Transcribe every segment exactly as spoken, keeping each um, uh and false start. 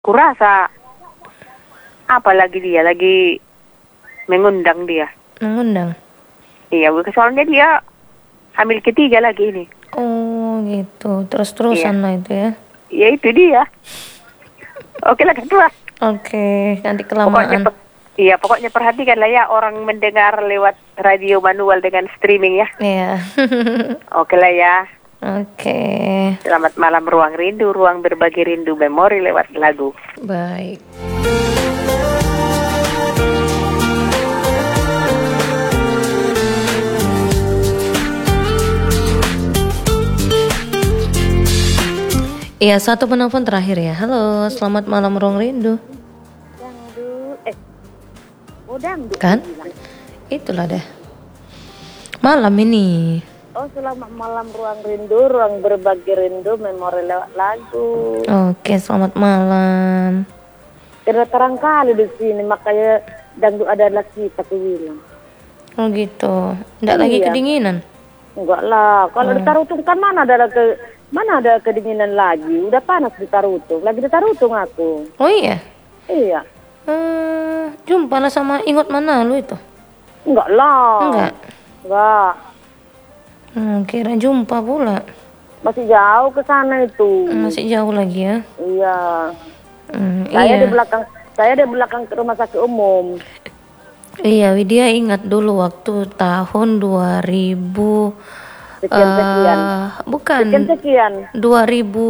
Kurasa apalagi dia lagi mengundang dia. Mengundang? Iya, soalnya dia hamil ketiga lagi ini. Oh gitu, terus-terusan iya. lah itu ya. Ya itu dia. Oke lah kedua. Oke, nanti Pokoknya, kelamaan. iya, pokoknya perhatikanlah ya orang mendengar lewat radio manual dengan streaming ya. Iya. Oke lah ya. Oke. Selamat malam Ruang Rindu, ruang berbagi rindu memori lewat lagu. Baik. Iya, satu penelpon terakhir ya. Halo, selamat malam Ruang Rindu. Dangdu, eh, oh dangdu. Kan? Itulah deh. Malam ini. Oh, selamat malam Ruang Rindu, ruang berbagi rindu memori lewat lagu. Oke, selamat malam. Karena terang kali di sini, makanya dangdu adalah kita aku bilang. Oh gitu. Nggak Iya. lagi kedinginan? Enggak lah, kalau Hmm. di Tarutung kan mana ada ke mana ada kedinginan lagi? Udah panas di Tarutung, lagi di Tarutung aku. Oh iya? Iya. Hmm, jumpa lah sama Ingot mana lu itu? Enggak lah. Enggak? Enggak. Hmm, kira jumpa pula. Masih jauh ke sana itu. Masih jauh lagi ya? Iya. Hmm, Saya iya. di belakang saya di belakang ke rumah sakit umum. Iya, Widya ingat dulu waktu tahun dua ribu Sekian-sekian. eh, bukan Sekian-sekian. dua ribu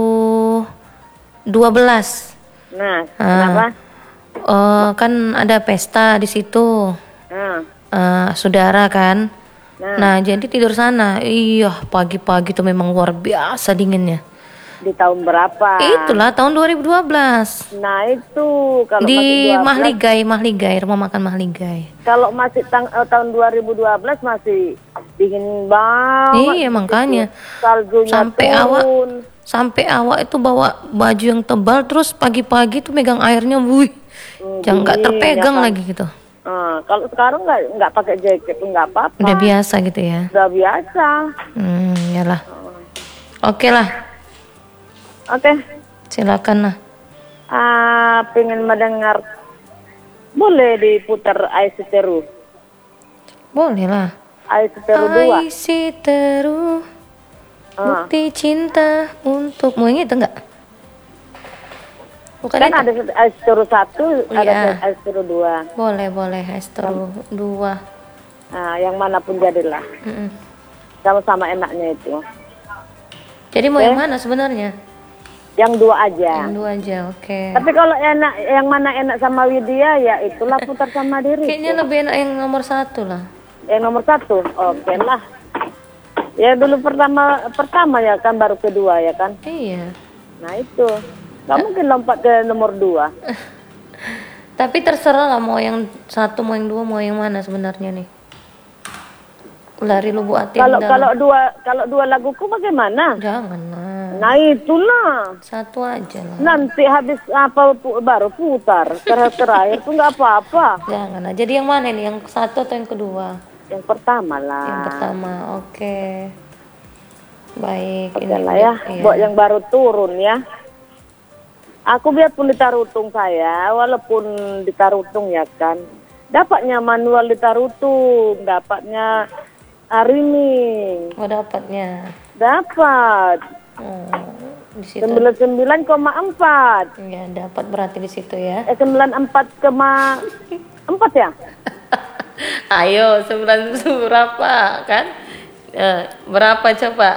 dua belas. Nah, Ah. kenapa? Eh, kan ada pesta di situ. Nah, Eh, saudara kan. nah, Nah, jadi tidur sana. Iya, pagi-pagi tuh memang luar biasa dinginnya. di tahun berapa? Itulah tahun dua ribu dua belas. Nah, itu kalau Di masih dua belas, Mahligai, Mahligai, rumah makan Mahligai. kalau masih tang, eh, tahun dua ribu dua belas masih dingin banget. Iya, makanya. Saljunya Sampai turun. awak sampai awak itu bawa baju yang tebal terus pagi-pagi tuh megang airnya, wih. Hmm, Jangan nggak dingin, terpegang ya kan? lagi gitu. Ah, kalau sekarang nggak nggak pakai jaket nggak apa-apa. Udah biasa gitu ya. Udah biasa. Hmm, yalah. Oke lah, Oke. silakan lah. Ah, pengen mendengar. Boleh diputar Aisyteru. Boleh lah. Aisyteru dua. Aisyteru, Ah. bukti cinta untukmu. Yang itu enggak? Bukan Kan itu? ada Aisyteru satu, Iya. ada Aisyteru dua. Boleh, boleh. Aisyteru dua. Nah, yang manapun jadilah. Mm-mm. Sama-sama enaknya itu. Jadi mau Oke. yang mana sebenarnya? Yang dua aja. Yang dua aja, oke. Tapi kalau enak, yang mana enak sama Widya, ya itulah putar sama diri. Kayaknya lebih enak yang nomor satu lah. Yang nomor satu, oke lah. Ya dulu pertama, pertama ya kan, baru kedua ya kan. Iya. Nah itu, nggak mungkin lompat ke nomor dua. Tapi terserah lah mau yang satu, mau yang dua, mau yang mana sebenarnya nih. Lari lubuk hati. Kalau yang kalau dalam. dua kalau dua laguku bagaimana? Jangan lah. Nah itulah. Satu aja lah. Nanti habis apa pu- baru putar terakhir itu nggak apa-apa. Jangan lah. Jadi yang mana nih? Yang satu atau yang kedua? Yang pertama lah. Yang pertama, oke. Baik. Oke ini lah ya, iya. buat yang baru turun ya. Aku biarpun di Tarutung saya, walaupun di Tarutung ya kan, dapatnya manual di Tarutung, dapatnya Ariming, Oh dapatnya. dapat Oh, di situ. sembilan puluh sembilan koma empat, Ya dapat berarti di situ ya. eh sembilan puluh empat koma empat ya? Ayo sembilan berapa kan? Eh, berapa coba?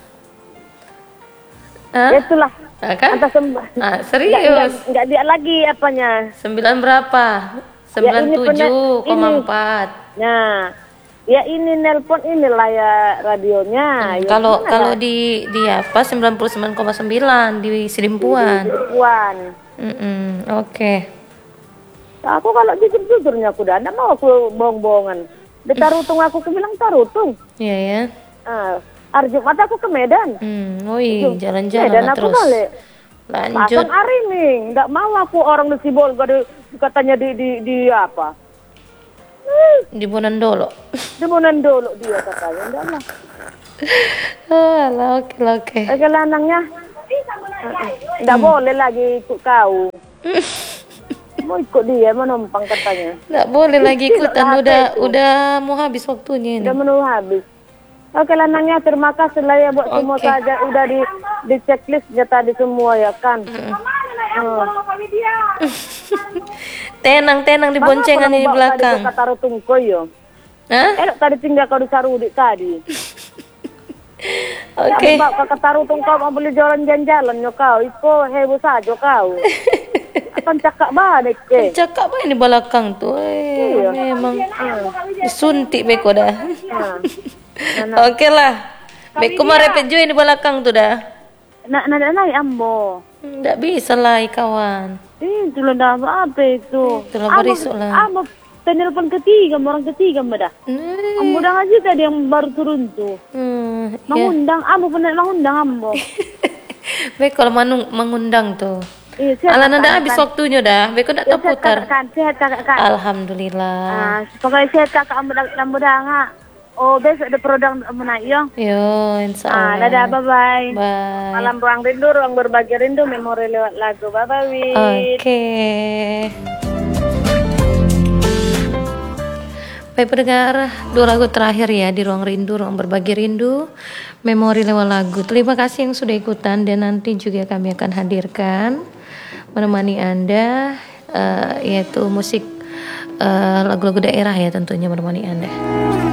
Hah? Ya itulah. Nah, kan? Atas sembilan. Ah, Nggak, serius. nggak dia lagi apanya. Sembilan berapa? Sembilan ini tujuh koma ini. empat. Nah, ya ini nelpon inilah ya radionya. Ya, Kalau gimana kalau lah? di di apa sembilan puluh sembilan koma sembilan di Selimpuan. Puan. Mm-mm, Oke. Aku kalau jujur-jujurnya aku udah nggak mau aku bohong-bohongan. Di Tarutung aku, aku bilang Tarutung. Iya ya. Ah, hari Jumat aku ke Medan. Hmm, woi Medan jalan-jalan lah aku terus. balik. Lanjut. Pasang Ariming, nggak mau aku orang di Sibol gak di, katanya di di di apa? Di Bonandolo. Di Monandolo dia katanya, enggak lah. Alah, oke lah, oke. Oke lanangnya, Nggak boleh lagi ikut kau. Mau ikut dia, mau numpang katanya. Nggak boleh lagi ikutan, udah udah mau habis waktunya ini. Udah mau habis. Oke Lanangnya, terima kasih lah ya buat semua Oke. saja. Udah di di checklist ya tadi semua ya kan. Hmm. Tenang tenang di boncengan di belakang. Tadi kata rutungko yo. Hah? Eh tadi tinggal kau di Sarudi tadi. Oke. Ya, kau kata rutung kau mau beli jalan-jalan yo kau. Iko heboh saja kau. Akan cakap balik ke. Cakap apa ini belakang tuh? Eh, Iya. memang disuntik beko dah. Nah. Oke lah. Beko mah repet juga ini belakang tuh dah. Nak nak naik ambo. Nggak bisa lah kawan. Eh, itu lah dah apa itu? Itulah Ambo- berisuk lah. Ambo telepon ketiga, orang ketiga mbak dah. Hmm, Ambo dah ngaji tadi yang baru turun tuh. hmm, ya. Mengundang, ambo pernah mengundang ambo. Beko lah manung- mengundang tuh. Iya, sehat Alan kakak udah habis kan. waktunya dah. Beko tak Ya, tahu sehat putar. kakak kan, sehat kakak kan. Alhamdulillah. Ah, pokoknya sehat kakak ambo dah ambo dah ngak. Oh, besok ada produk ambo naik yo. Yo, insya Ah, Allah. dadah, bye bye. Bye. Malam ruang rindu, ruang berbagi rindu, memori lewat lagu. Bye bye. Win. Oke. Baik pendengar, dua lagu terakhir ya di Ruang Rindu, Ruang Berbagi Rindu, Memori lewat lagu. Terima kasih yang sudah ikutan dan nanti juga kami akan hadirkan menemani Anda eh, yaitu musik eh, lagu-lagu daerah ya tentunya menemani Anda.